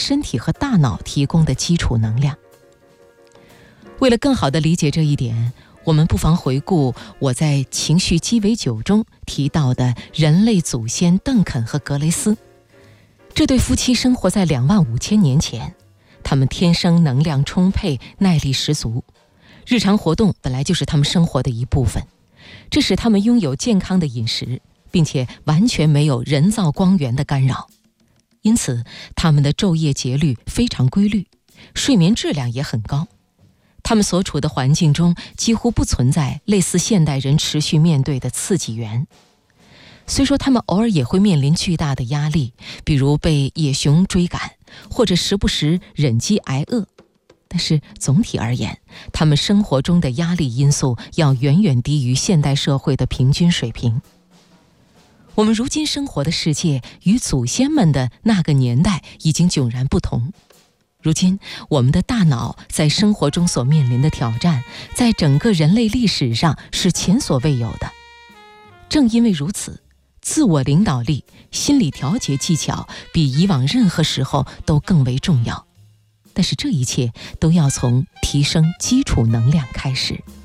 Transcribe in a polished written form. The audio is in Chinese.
身体和大脑提供的基础能量。为了更好地理解这一点，我们不妨回顾我在情绪鸡尾酒中提到的人类祖先邓肯和格雷斯。这对夫妻生活在25000年前，他们天生能量充沛，耐力十足，日常活动本来就是他们生活的一部分，这使他们拥有健康的饮食，并且完全没有人造光源的干扰。因此他们的昼夜节律非常规律，睡眠质量也很高。他们所处的环境中几乎不存在类似现代人持续面对的刺激源。虽说他们偶尔也会面临巨大的压力，比如被野熊追赶，或者时不时忍饥挨饿，但是总体而言，他们生活中的压力因素要远远低于现代社会的平均水平。我们如今生活的世界与祖先们的那个年代已经迥然不同。如今我们的大脑在生活中所面临的挑战，在整个人类历史上是前所未有的。正因为如此，自我领导力、心理调节技巧比以往任何时候都更为重要。但是这一切都要从提升基础能量开始。